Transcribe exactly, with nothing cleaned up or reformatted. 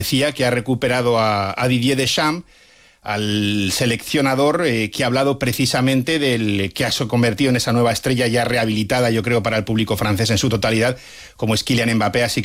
Decía que ha recuperado a, a Didier Deschamps, al seleccionador eh, que ha hablado precisamente del que ha convertido en esa nueva estrella ya rehabilitada, yo creo, para el público francés en su totalidad, como es Kylian Mbappé. Así que